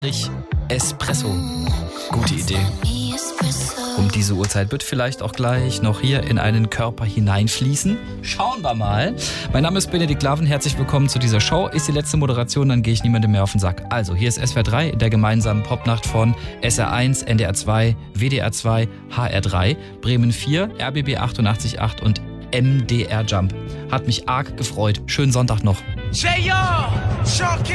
Espresso. Gute Idee. Um diese Uhrzeit wird vielleicht auch gleich noch hier in einen Körper hineinfließen. Schauen wir mal. Mein Name ist Benedikt Laven. Herzlich willkommen zu dieser Show. Ist die letzte Moderation, dann gehe ich niemandem mehr auf den Sack. Also, hier ist SWR 3 in der gemeinsamen Popnacht von SR1, NDR 2, WDR 2, HR 3, Bremen 4, RBB 88.8 und MDR Jump. Hat mich arg gefreut. Schönen Sonntag noch.